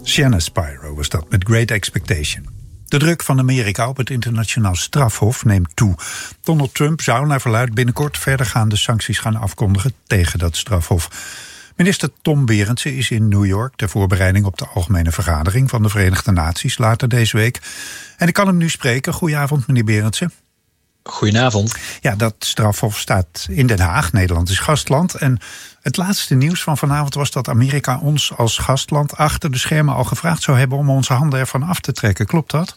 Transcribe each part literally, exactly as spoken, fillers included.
Shanna Spyro was dat, met Great Expectation. De druk van Amerika op het internationaal strafhof neemt toe. Donald Trump zou naar verluidt binnenkort verdergaande sancties gaan afkondigen tegen dat strafhof. Minister Tom Berendsen is in New York ter voorbereiding op de algemene vergadering van de Verenigde Naties later deze week. En ik kan hem nu spreken. Goedenavond, meneer Berendsen. Goedenavond. Ja, dat strafhof staat in Den Haag. Nederland is gastland. En het laatste nieuws van vanavond was dat Amerika ons als gastland achter de schermen al gevraagd zou hebben om onze handen ervan af te trekken. Klopt dat?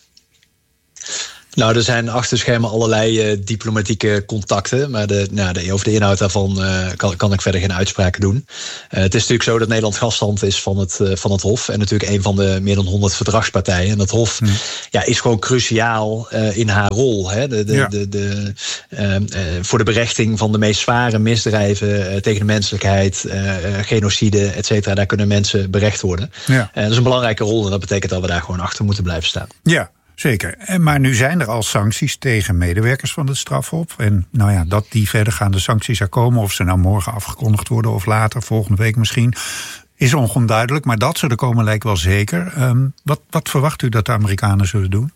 Nou, er zijn achter de schermen allerlei uh, diplomatieke contacten. Maar de, nou, de, over de inhoud daarvan uh, kan, kan ik verder geen uitspraken doen. Uh, het is natuurlijk zo dat Nederland gastland is van het, uh, van het Hof. En natuurlijk een van de meer dan honderd verdragspartijen. En dat Hof hmm. ja, is gewoon cruciaal uh, in haar rol. Hè? De, de, ja. de, de, uh, uh, voor de berechting van de meest zware misdrijven uh, tegen de menselijkheid, uh, uh, genocide, et cetera. Daar kunnen mensen berecht worden. Ja. Uh, dat is een belangrijke rol en dat betekent dat we daar gewoon achter moeten blijven staan. Ja. Zeker. Maar nu zijn er al sancties tegen medewerkers van het strafhof. En nou ja, dat die verdergaande sancties er komen, of ze nou morgen afgekondigd worden of later, volgende week misschien, is onduidelijk. Maar dat ze er komen lijkt wel zeker. Um, wat, wat verwacht u dat de Amerikanen zullen doen?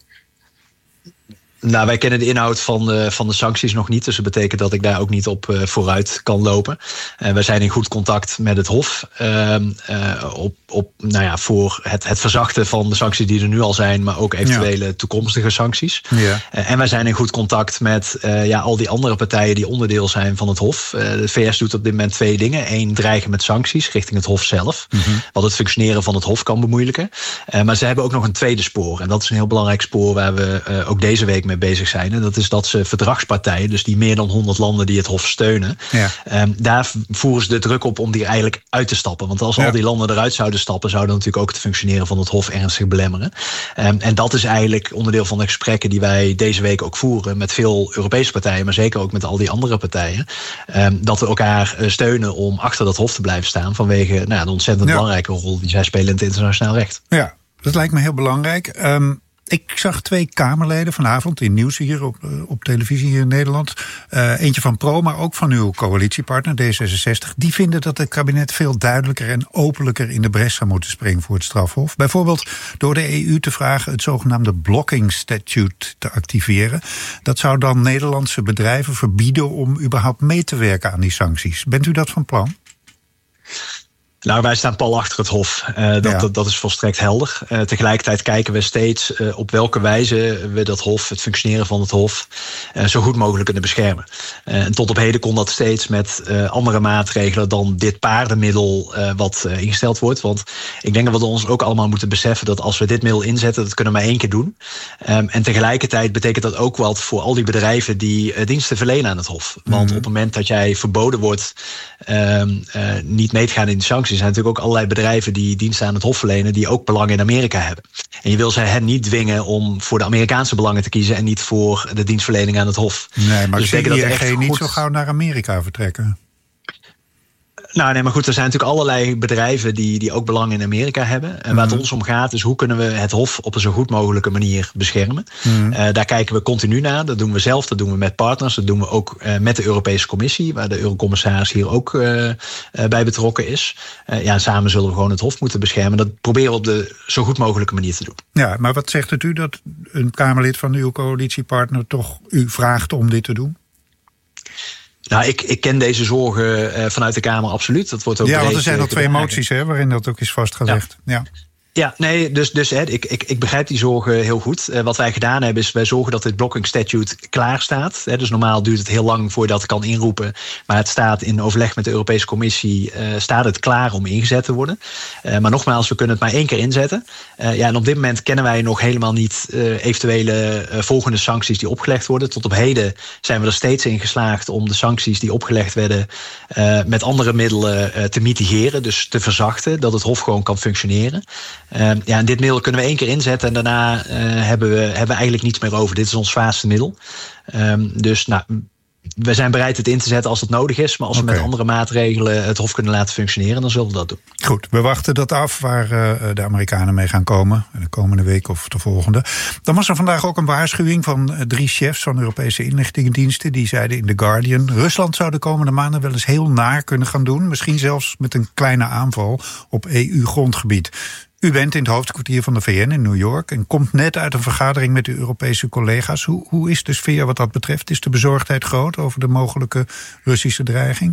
Nou, wij kennen de inhoud van de, van de sancties nog niet. Dus dat betekent dat ik daar ook niet op uh, vooruit kan lopen. Uh, wij zijn in goed contact met het Hof. Uh, uh, op, op, nou ja, voor het, het verzachten van de sancties die er nu al zijn, maar ook eventuele ja. toekomstige sancties. Ja. Uh, en wij zijn in goed contact met uh, ja, al die andere partijen die onderdeel zijn van het Hof. Uh, de V S doet op dit moment twee dingen. Eén, dreigen met sancties richting het Hof zelf. Mm-hmm. Wat het functioneren van het Hof kan bemoeilijken. Uh, maar ze hebben ook nog een tweede spoor. En dat is een heel belangrijk spoor waar we uh, ook deze week mee bezig zijn. En dat is dat ze verdragspartijen, dus die meer dan honderd landen die het Hof steunen, ja. um, daar voeren ze de druk op om die eigenlijk uit te stappen. Want als ja. al die landen eruit zouden stappen, zou dat natuurlijk ook het functioneren van het Hof ernstig belemmeren. Um, en dat is eigenlijk onderdeel van de gesprekken die wij deze week ook voeren met veel Europese partijen, maar zeker ook met al die andere partijen. Um, dat we elkaar steunen om achter dat Hof te blijven staan vanwege nou, de ontzettend ja. belangrijke rol die zij spelen in het internationaal recht. Ja, dat lijkt me heel belangrijk. Um... Ik zag twee Kamerleden vanavond in nieuws hier op, op televisie hier in Nederland. Uh, eentje van Pro, maar ook van uw coalitiepartner D zesenzestig. Die vinden dat het kabinet veel duidelijker en openlijker in de bres zou moeten springen voor het strafhof. Bijvoorbeeld door de E U te vragen het zogenaamde blocking statute te activeren. Dat zou dan Nederlandse bedrijven verbieden om überhaupt mee te werken aan die sancties. Bent u dat van plan? Nou, wij staan pal achter het Hof. Uh, dat, ja. dat, dat is volstrekt helder. Uh, tegelijkertijd kijken we steeds uh, op welke wijze we dat Hof, het functioneren van het Hof, uh, zo goed mogelijk kunnen beschermen. Uh, en tot op heden kon dat steeds met uh, andere maatregelen dan dit paardenmiddel uh, wat uh, ingesteld wordt. Want ik denk dat we ons ook allemaal moeten beseffen dat als we dit middel inzetten, dat kunnen we maar één keer doen. Um, en tegelijkertijd betekent dat ook wat voor al die bedrijven die uh, diensten verlenen aan het Hof. Want mm-hmm. op het moment dat jij verboden wordt um, uh, niet mee te gaan in de sancties, er zijn natuurlijk ook allerlei bedrijven die diensten aan het Hof verlenen die ook belang in Amerika hebben. En je wil ze hen niet dwingen om voor de Amerikaanse belangen te kiezen en niet voor de dienstverlening aan het Hof. Nee, maar dus ik denk dat I R G niet zo gauw naar Amerika vertrekken. Nou, nee, maar goed, er zijn natuurlijk allerlei bedrijven die, die ook belang in Amerika hebben. En waar het ons om gaat is hoe kunnen we het Hof op een zo goed mogelijke manier beschermen. Mm. Uh, daar kijken we continu naar. Dat doen we zelf, dat doen we met partners. Dat doen we ook uh, met de Europese Commissie, waar de Eurocommissaris hier ook uh, uh, bij betrokken is. Uh, ja, samen zullen we gewoon het Hof moeten beschermen. Dat proberen we op de zo goed mogelijke manier te doen. Ja, maar wat zegt het u dat een Kamerlid van uw coalitiepartner toch u vraagt om dit te doen? Nou, ik, ik ken deze zorgen uh, vanuit de Kamer absoluut. Dat wordt ook ja, want er zijn al twee moties hè, waarin dat ook is vastgelegd. Ja. ja. Ja, nee, dus, dus hè, ik, ik, ik begrijp die zorgen heel goed. Uh, wat wij gedaan hebben is, wij zorgen dat dit blocking statute klaar staat. Hè, dus normaal duurt het heel lang voordat het kan inroepen. Maar het staat in overleg met de Europese Commissie, uh, staat het klaar om ingezet te worden. Uh, maar nogmaals, we kunnen het maar één keer inzetten. Uh, ja, en op dit moment kennen wij nog helemaal niet uh, eventuele uh, volgende sancties die opgelegd worden. Tot op heden zijn we er steeds in geslaagd om de sancties die opgelegd werden uh, met andere middelen uh, te mitigeren. Dus te verzachten, dat het Hof gewoon kan functioneren. Uh, ja, en dit middel kunnen we één keer inzetten en daarna uh, hebben, we, hebben we eigenlijk niets meer over. Dit is ons zwaarste middel. Um, dus nou, we zijn bereid het in te zetten als het nodig is. Maar als okay. we met andere maatregelen het Hof kunnen laten functioneren, dan zullen we dat doen. Goed, we wachten dat af waar uh, de Amerikanen mee gaan komen. De komende week of de volgende. Dan was er vandaag ook een waarschuwing van uh, drie chefs van Europese inlichtingendiensten. Die zeiden in The Guardian, Rusland zou de komende maanden wel eens heel naar kunnen gaan doen. Misschien zelfs met een kleine aanval op E U-grondgebied. U bent in het hoofdkwartier van de V N in New York en komt net uit een vergadering met uw Europese collega's. Hoe, hoe is de sfeer wat dat betreft? Is de bezorgdheid groot over de mogelijke Russische dreiging?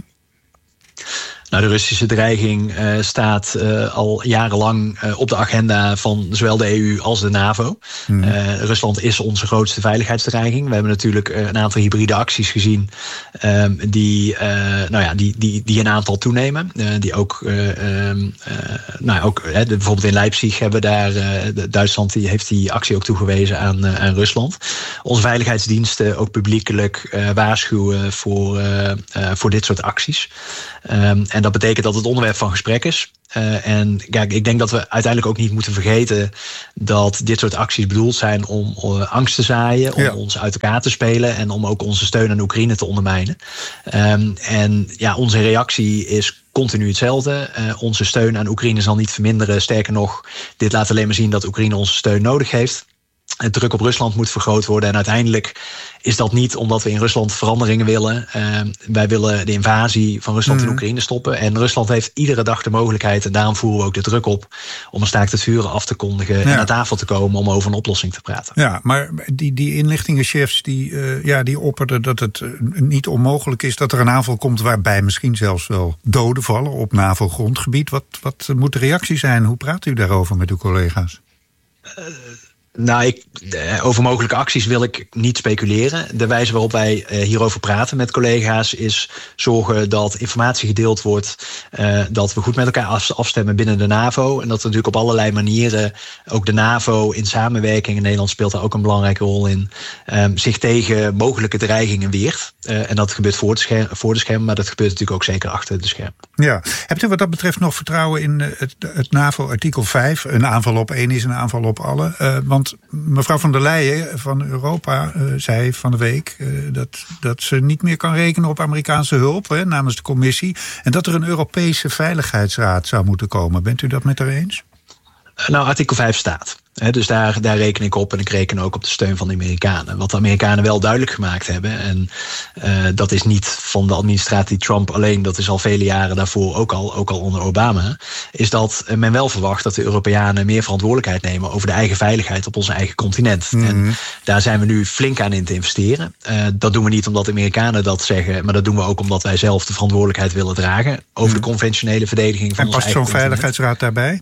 Nou, de Russische dreiging uh, staat uh, al jarenlang uh, op de agenda van zowel de E U als de NAVO. Hmm. Uh, Rusland is onze grootste veiligheidsdreiging. We hebben natuurlijk uh, een aantal hybride acties gezien um, die, uh, nou ja, die, die, die een aantal toenemen. Uh, die ook, uh, um, uh, nou, ook uh, bijvoorbeeld in Leipzig hebben daar uh, Duitsland die heeft die actie ook toegewezen aan, uh, aan Rusland. Onze veiligheidsdiensten ook publiekelijk uh, waarschuwen voor, uh, uh, voor dit soort acties. Um, en dat betekent dat het onderwerp van gesprek is. Uh, en kijk, ik denk dat we uiteindelijk ook niet moeten vergeten dat dit soort acties bedoeld zijn om uh, angst te zaaien, om ja. ons uit elkaar te spelen en om ook onze steun aan Oekraïne te ondermijnen. Um, en ja, onze reactie is continu hetzelfde. Uh, onze steun aan Oekraïne zal niet verminderen. Sterker nog, dit laat alleen maar zien dat Oekraïne onze steun nodig heeft. Het druk op Rusland moet vergroot worden. En uiteindelijk is dat niet omdat we in Rusland veranderingen willen. Uh, wij willen de invasie van Rusland mm. in Oekraïne stoppen. En Rusland heeft iedere dag de mogelijkheid, en daarom voeren we ook de druk op, om een staakt het vuren af te kondigen ja. en aan tafel te komen om over een oplossing te praten. Ja, maar die, die inlichtingenchefs die, uh, ja, die opperden dat het uh, niet onmogelijk is dat er een aanval komt waarbij misschien zelfs wel doden vallen op NAVO-grondgebied. Wat, wat moet de reactie zijn? Hoe praat u daarover met uw collega's? Uh, Nou, ik, over mogelijke acties wil ik niet speculeren. De wijze waarop wij uh, hierover praten met collega's is zorgen dat informatie gedeeld wordt, uh, dat we goed met elkaar afstemmen binnen de NAVO en dat er natuurlijk op allerlei manieren ook de NAVO in samenwerking, in Nederland speelt daar ook een belangrijke rol in, um, zich tegen mogelijke dreigingen weert. Uh, en dat gebeurt voor de, scherm, voor de schermen, maar dat gebeurt natuurlijk ook zeker achter de schermen. Ja, hebt u wat dat betreft nog vertrouwen in het, het NAVO-artikel vijf? Een aanval op één is een aanval op alle. Uh, want mevrouw von der Leyen van Europa uh, zei van de week uh, dat, dat ze niet meer kan rekenen op Amerikaanse hulp hè, namens de commissie. En dat er een Europese Veiligheidsraad zou moeten komen. Bent u dat met haar eens? Nou, artikel vijf staat. He, dus daar, daar reken ik op en ik reken ook op de steun van de Amerikanen. Wat de Amerikanen wel duidelijk gemaakt hebben, en uh, dat is niet van de administratie Trump alleen, dat is al vele jaren daarvoor ook al, ook al onder Obama, is dat men wel verwacht dat de Europeanen meer verantwoordelijkheid nemen over de eigen veiligheid op ons eigen continent. Mm-hmm. En daar zijn we nu flink aan in te investeren. Uh, dat doen we niet omdat de Amerikanen dat zeggen, maar dat doen we ook omdat wij zelf de verantwoordelijkheid willen dragen over mm-hmm. de conventionele verdediging van ons eigen continent. En past zo'n veiligheidsraad daarbij?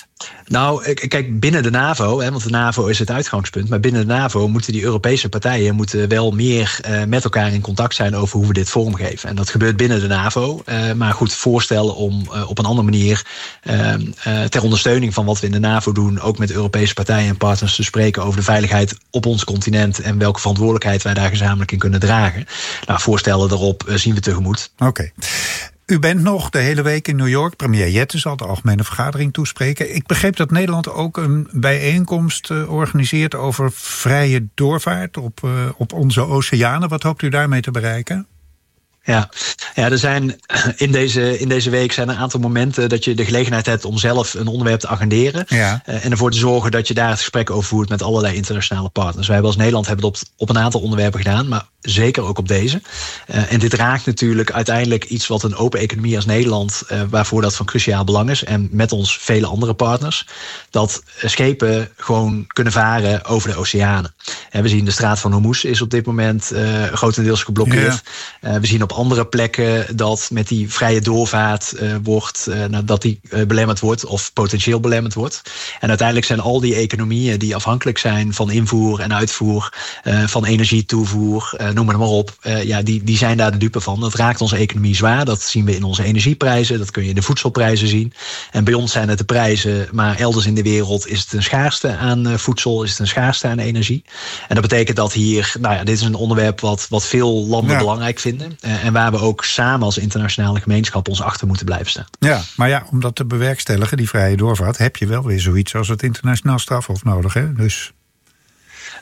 Nou, kijk, binnen de NAVO, hè, want de NAVO is het uitgangspunt, maar binnen de NAVO moeten die Europese partijen moeten wel meer uh, met elkaar in contact zijn over hoe we dit vormgeven. En dat gebeurt binnen de NAVO, uh, maar goed, voorstellen om uh, op een andere manier uh, uh, ter ondersteuning van wat we in de NAVO doen, ook met Europese partijen en partners te spreken over de veiligheid op ons continent en welke verantwoordelijkheid wij daar gezamenlijk in kunnen dragen. Nou, voorstellen daarop uh, zien we tegemoet. Oké. Okay. U bent nog de hele week in New York. Premier Jette zal de algemene vergadering toespreken. Ik begreep dat Nederland ook een bijeenkomst uh, organiseert over vrije doorvaart op, uh, op onze oceanen. Wat hoopt u daarmee te bereiken? Ja, ja er zijn in deze, in deze week zijn er een aantal momenten dat je de gelegenheid hebt om zelf een onderwerp te agenderen. Ja. Uh, en ervoor te zorgen dat je daar het gesprek over voert met allerlei internationale partners. Wij als Nederland hebben het op, op een aantal onderwerpen gedaan, maar zeker ook op deze. Uh, en dit raakt natuurlijk uiteindelijk iets wat een open economie als Nederland, uh, waarvoor dat van cruciaal belang is. En met ons vele andere partners. Dat schepen gewoon kunnen varen over de oceanen. En we zien de straat van Hormuz is op dit moment uh, grotendeels geblokkeerd. Ja. Uh, we zien op andere plekken dat met die vrije doorvaart uh, wordt, uh, nou, dat die uh, belemmerd wordt of potentieel belemmerd wordt. En uiteindelijk zijn al die economieën die afhankelijk zijn van invoer en uitvoer, uh, van energietoevoer, uh, noem maar maar op, uh, ja, die, die zijn daar de dupe van. Dat raakt onze economie zwaar. Dat zien we in onze energieprijzen. Dat kun je in de voedselprijzen zien. En bij ons zijn het de prijzen, maar elders in de wereld is het een schaarste aan uh, voedsel, is het een schaarste aan energie. En dat betekent dat hier, nou ja, dit is een onderwerp wat, wat veel landen ja. belangrijk vinden. Uh, en waar we ook samen als internationale gemeenschap ons achter moeten blijven staan. Ja, maar ja, om dat te bewerkstelligen, die vrije doorvaart, heb je wel weer zoiets als het internationaal strafhof nodig, hè? Dus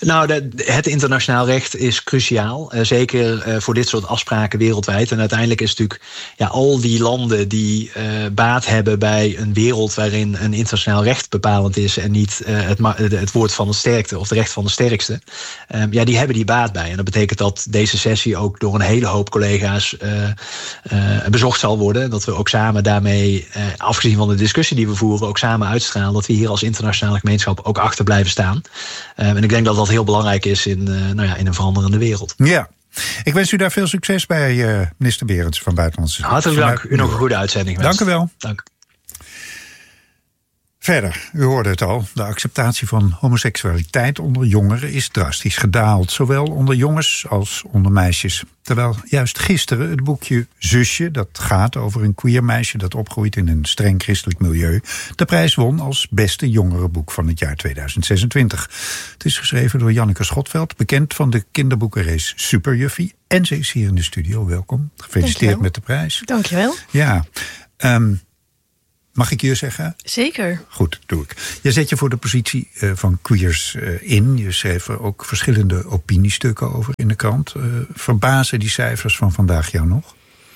Nou, de, het internationaal recht is cruciaal. Uh, zeker uh, voor dit soort afspraken wereldwijd. En uiteindelijk is natuurlijk ja, al die landen die uh, baat hebben bij een wereld waarin een internationaal recht bepalend is en niet uh, het, het woord van de sterkte of het recht van de sterkste. Um, ja, die hebben die baat bij. En dat betekent dat deze sessie ook door een hele hoop collega's uh, uh, bezocht zal worden. Dat we ook samen daarmee, uh, afgezien van de discussie die we voeren, ook samen uitstralen dat we hier als internationale gemeenschap ook achter blijven staan. Um, en ik denk dat dat heel belangrijk is in, uh, nou ja, in een veranderende wereld. Ja. Ik wens u daar veel succes bij, uh, minister Berends van Buitenlandse Zaken. Hartelijk dank. U nog een goede uitzending. Dank u wel. Dank. Verder, u hoorde het al, de acceptatie van homoseksualiteit onder jongeren is drastisch gedaald. Zowel onder jongens als onder meisjes. Terwijl juist gisteren het boekje Zusje, dat gaat over een queer meisje dat opgroeit in een streng christelijk milieu, de prijs won als beste jongerenboek van het jaar tweeduizend zesentwintig. Het is geschreven door Janneke Schotveld, bekend van de kinderboekenrace Superjuffie. En ze is hier in de studio. Welkom. Gefeliciteerd met de prijs. Dankjewel. Ja, um, mag ik je zeggen? Zeker. Goed, doe ik. Je zet je voor de positie uh, van queers uh, in. Je schreef er ook verschillende opiniestukken over in de krant. Uh, verbazen die cijfers van vandaag jou nog?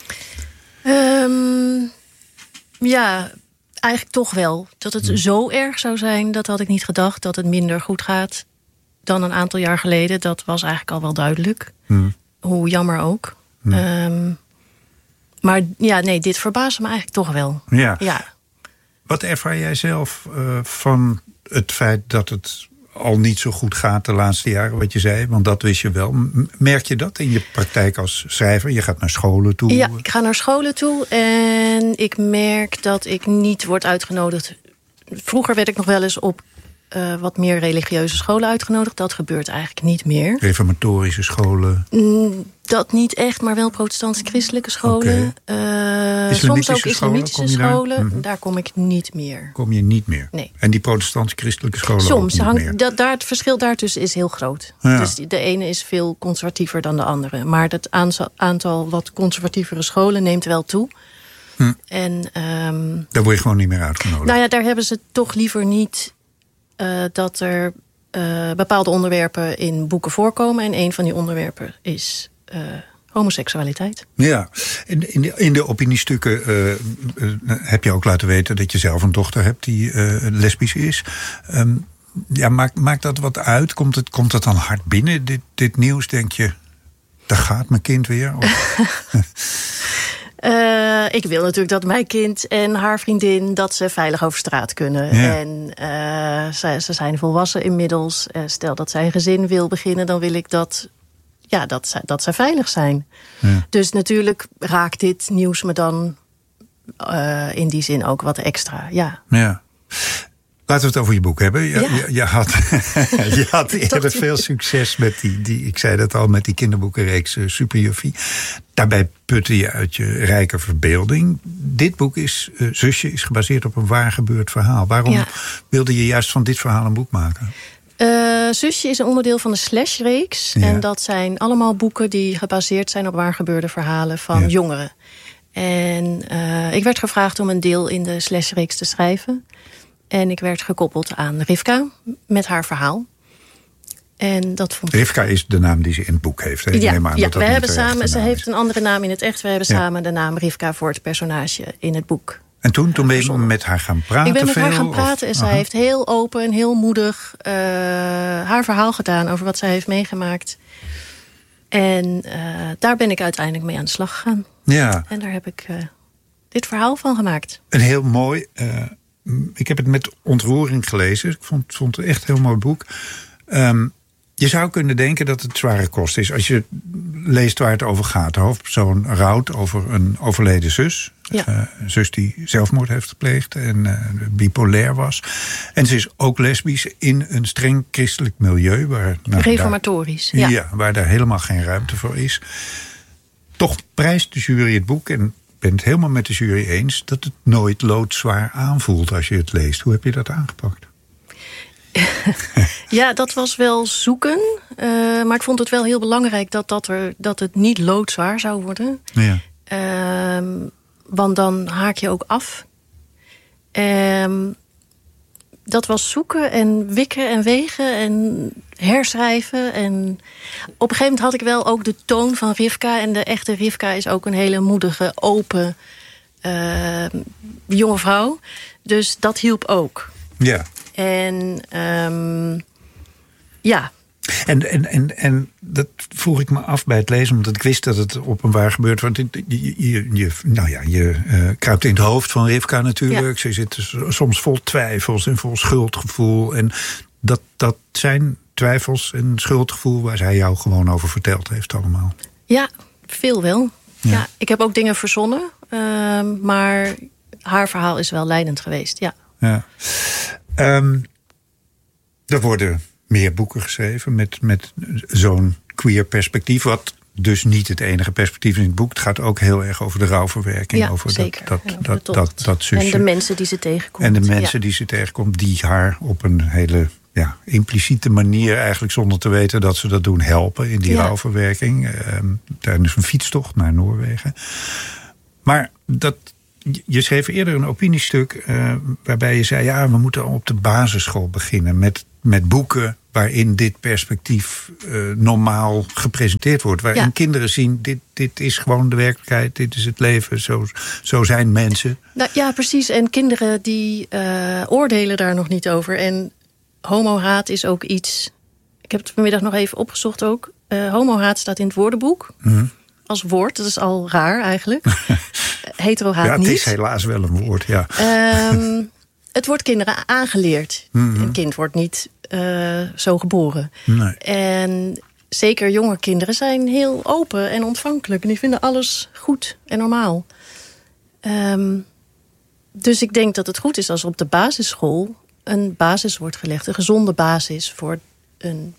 Um, ja, eigenlijk toch wel. Dat het hmm. zo erg zou zijn, dat had ik niet gedacht. Dat het minder goed gaat dan een aantal jaar geleden. Dat was eigenlijk al wel duidelijk. Hmm. Hoe jammer ook. Hmm. Um, maar ja, nee, dit verbaasde me eigenlijk toch wel. Ja. ja. Wat ervaar jij zelf uh, van het feit dat het al niet zo goed gaat de laatste jaren, wat je zei? Want dat wist je wel. Merk je dat in je praktijk als schrijver? Je gaat naar scholen toe? Ja, ik ga naar scholen toe en ik merk dat ik niet word uitgenodigd. Vroeger werd ik nog wel eens op uh, wat meer religieuze scholen uitgenodigd. Dat gebeurt eigenlijk niet meer. Reformatorische scholen? Mm, dat niet echt, maar wel protestants-christelijke scholen. Okay. Uh, soms ook islamitische scholen. scholen. Daar? Mm-hmm. Daar kom ik niet meer. Kom je niet meer? Nee. En die protestants-christelijke scholen soms ook niet hangt, meer? Dat, daar, het verschil daartussen is heel groot. Ja. Dus de ene is veel conservatiever dan de andere. Maar het aantal wat conservatievere scholen neemt wel toe. Hm. En, um, daar word je gewoon niet meer uitgenodigd? Nou ja, daar hebben ze toch liever niet uh, dat er uh, bepaalde onderwerpen in boeken voorkomen. En een van die onderwerpen is Uh, homoseksualiteit. Ja, in, in, de, in de opiniestukken uh, uh, heb je ook laten weten dat je zelf een dochter hebt die uh, lesbisch is. Um, ja, maakt, maakt dat wat uit? Komt het, komt het dan hard binnen, dit, dit nieuws? Denk je, daar gaat mijn kind weer? Uh, ik wil natuurlijk dat mijn kind en haar vriendin dat ze veilig over straat kunnen. Ja. En uh, ze, ze zijn volwassen inmiddels. Uh, stel dat zij een gezin wil beginnen, dan wil ik dat Ja, dat, zij, dat zij veilig zijn. Ja. Dus natuurlijk raakt dit nieuws me dan uh, in die zin ook wat extra. Ja. Ja. Laten we het over je boek hebben. Je, ja. je, je had, je had eerder veel succes met die, die, ik zei dat al, met die kinderboekenreeks uh, Superjuffie. Daarbij putte je uit je rijke verbeelding. Dit boek is, uh, Zusje, is gebaseerd op een waar gebeurd verhaal. Waarom ja. wilde je juist van dit verhaal een boek maken? Uh, Zusje is een onderdeel van de Slash-reeks. Ja. En dat zijn allemaal boeken die gebaseerd zijn op waar gebeurde verhalen van ja. jongeren. En uh, ik werd gevraagd om een deel in de Slash-reeks te schrijven. En ik werd gekoppeld aan Rivka met haar verhaal. En dat vond Rivka ik... is de naam die ze in het boek heeft. Hè? Ja, neem aan ja dat dat we hebben samen, ze is. heeft een andere naam in het echt. We hebben ja. samen de naam Rivka voor het personage in het boek. En toen, toen ben je met haar gaan praten? Ik ben met veel, haar gaan praten of? en zij Aha. heeft heel open en heel moedig uh, haar verhaal gedaan over wat zij heeft meegemaakt. En uh, daar ben ik uiteindelijk mee aan de slag gegaan. Ja. En daar heb ik uh, dit verhaal van gemaakt. Een heel mooi, uh, ik heb het met ontroering gelezen. Ik vond, vond het echt een heel mooi boek. Um, Je zou kunnen denken dat het zware kost is. Als je leest waar het over gaat. De hoofdpersoon rouwt over een overleden zus. Ja. Uh, een zus die zelfmoord heeft gepleegd en uh, bipolair was. En ze is ook lesbisch in een streng christelijk milieu. Waar, nou, Reformatorisch, daar, ja. ja. Waar daar helemaal geen ruimte voor is. Toch prijst de jury het boek. En ik ben het helemaal met de jury eens dat het nooit loodzwaar aanvoelt als je het leest. Hoe heb je dat aangepakt? Ja, dat was wel zoeken. Uh, maar ik vond het wel heel belangrijk dat, dat, er, dat het niet loodzwaar zou worden. Ja. Uh, want dan haak je ook af. Uh, dat was zoeken en wikken en wegen en herschrijven. En op een gegeven moment had ik wel ook de toon van Rivka. En de echte Rivka is ook een hele moedige, open uh, jonge vrouw. Dus dat hielp ook. Ja. En um, ja... En, en, en, en dat vroeg ik me af bij het lezen, omdat ik wist dat het openbaar gebeurt. Want je, je, je, nou ja, je uh, kruipt in het hoofd van Rivka natuurlijk. Ja. Ze zit soms vol twijfels en vol schuldgevoel. En dat, dat zijn twijfels en schuldgevoel waar zij jou gewoon over verteld heeft allemaal. Ja, veel wel. Ja. Ja, ik heb ook dingen verzonnen. Uh, maar haar verhaal is wel leidend geweest, ja. Ja. Um, er worden meer boeken geschreven met, met zo'n queer perspectief. Wat dus niet het enige perspectief is in het boek. Het gaat ook heel erg over de rouwverwerking. Ja, over zeker. Dat, ja, dat, dat, dat, dat zusje. En de mensen die ze tegenkomt. En de mensen ja. die ze tegenkomt, die haar op een hele ja, impliciete manier, eigenlijk zonder te weten dat ze dat doen, helpen in die ja. rouwverwerking. Um, tijdens een fietstocht naar Noorwegen. Maar dat... Je schreef eerder een opiniestuk uh, waarbij je zei, ja, we moeten op de basisschool beginnen met, met boeken waarin dit perspectief uh, normaal gepresenteerd wordt. Waarin ja. kinderen zien, dit, dit is gewoon de werkelijkheid, dit is het leven, zo, zo zijn mensen. Nou, ja, precies. En kinderen die uh, oordelen daar nog niet over. En homohaat is ook iets... Ik heb het vanmiddag nog even opgezocht ook. Uh, homohaat staat in het woordenboek. Mm-hmm. Als woord, dat is al raar eigenlijk. Heterohaat niet. niet. Ja, het is helaas wel een woord, ja. Um, het wordt kinderen aangeleerd. Mm-hmm. Een kind wordt niet uh, zo geboren. Nee. En zeker jonge kinderen zijn heel open en ontvankelijk. En die vinden alles goed en normaal. Um, dus ik denk dat het goed is als er op de basisschool een basis wordt gelegd. Een gezonde basis voor een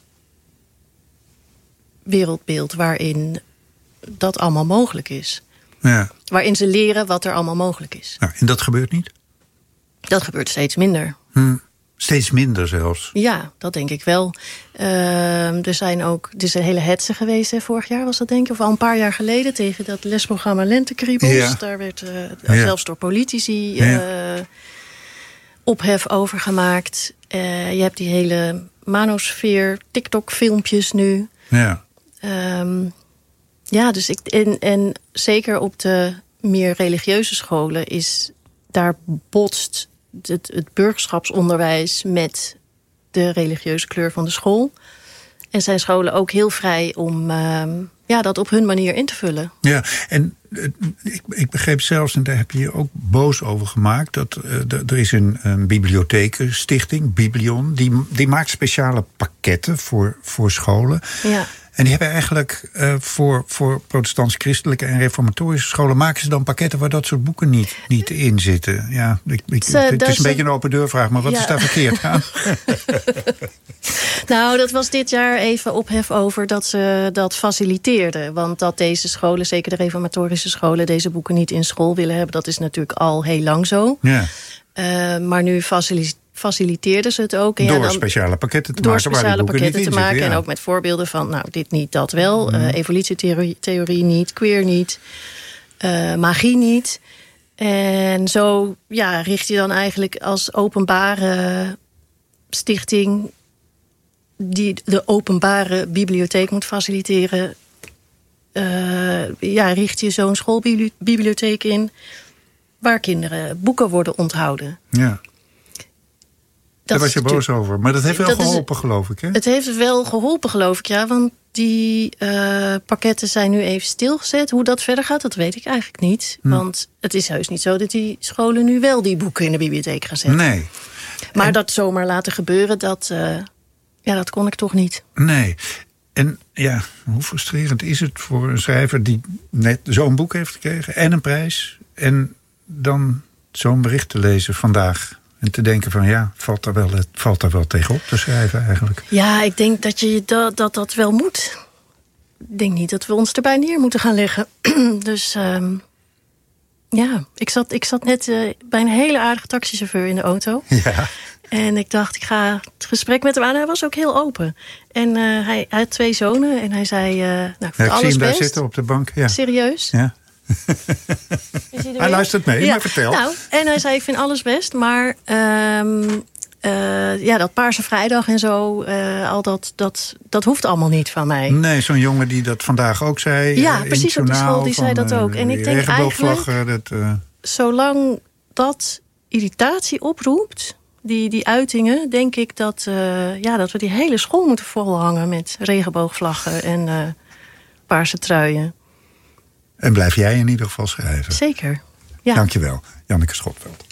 wereldbeeld waarin dat allemaal mogelijk is. Ja. Waarin ze leren wat er allemaal mogelijk is. Nou, en dat gebeurt niet? Dat gebeurt steeds minder. Hm. Steeds minder zelfs? Ja, dat denk ik wel. Uh, er zijn ook, er is een hele hetze geweest, hè, vorig jaar was dat denk ik, of al een paar jaar geleden, tegen dat lesprogramma Lentekriebels. Ja. Daar werd uh, ja. zelfs door politici uh, ja. ophef over gemaakt. Uh, je hebt die hele manosfeer, TikTok-filmpjes nu. Ja. Um, ja, dus ik, en, en zeker op de meer religieuze scholen is daar botst het, het burgerschapsonderwijs met de religieuze kleur van de school. En zijn scholen ook heel vrij om uh, ja, dat op hun manier in te vullen. Ja, en uh, ik, ik begreep zelfs, en daar heb je je ook boos over gemaakt, dat uh, d- er is een, een bibliothekenstichting, Biblion, die, die maakt speciale pakketten voor, voor scholen. Ja. En die hebben eigenlijk uh, voor, voor protestants-christelijke en reformatorische scholen maken ze dan pakketten waar dat soort boeken niet, niet in zitten. Ja, ik, ik, Ze, het is een ze, beetje een open deurvraag, maar wat ja. is daar verkeerd aan? Nou, dat was dit jaar even ophef over dat ze dat faciliteerden. Want dat deze scholen, zeker de reformatorische scholen, deze boeken niet in school willen hebben, dat is natuurlijk al heel lang zo. Ja. Uh, maar nu faciliteerden faciliteerden ze het ook. En door ja, dan, speciale pakketten te door maken. Door speciale waar die pakketten te maken. Zitten, ja. En ook met voorbeelden van, nou, dit niet, dat wel. Mm. Uh, evolutietheorie theorie niet, queer niet. Uh, magie niet. En zo ja, richt je dan eigenlijk als openbare stichting die de openbare bibliotheek moet faciliteren. Uh, ja, richt je zo'n schoolbibliotheek in waar kinderen boeken worden onthouden. Ja. Daar was je boos over. Maar dat heeft wel dat geholpen, is, geloof ik, hè? Het heeft wel geholpen, geloof ik, ja. Want die uh, pakketten zijn nu even stilgezet. Hoe dat verder gaat, dat weet ik eigenlijk niet. Hm. Want het is heus niet zo dat die scholen nu wel die boeken in de bibliotheek gaan zetten. Nee. Maar en... dat zomaar laten gebeuren, dat, uh, ja, dat kon ik toch niet. Nee. En ja, hoe frustrerend is het voor een schrijver die net zo'n boek heeft gekregen en een prijs, en dan zo'n bericht te lezen vandaag en te denken van ja, valt daar wel, valt daar wel tegenop te schrijven eigenlijk? Ja, ik denk dat je dat, dat, dat wel moet. Ik denk niet dat we ons erbij neer moeten gaan leggen. Dus um, ja, ik zat, ik zat net uh, bij een hele aardige taxichauffeur in de auto. Ja. En ik dacht, ik ga het gesprek met hem aan. Hij was ook heel open. En uh, hij, hij had twee zonen en hij zei, uh, nou, ik ja, ik alles zie hem daar best. zitten op de bank. Ja. Serieus? Ja. Hij luistert mee, ja. Maar vertel. Nou, en hij zei, ik vind alles best, maar um, Uh, ja, dat Paarse Vrijdag en zo, uh, al dat, dat, dat hoeft allemaal niet van mij. Nee, zo'n jongen die dat vandaag ook zei. Ja, uh, precies, op de school, die van, zei dat ook. En uh, ik denk eigenlijk, dat, uh... zolang dat irritatie oproept, die, die uitingen, denk ik dat, uh, ja, dat we die hele school moeten volhangen met regenboogvlaggen en uh, paarse truien. En blijf jij in ieder geval schrijven. Zeker, ja. Dankjewel, Janneke Schotveld.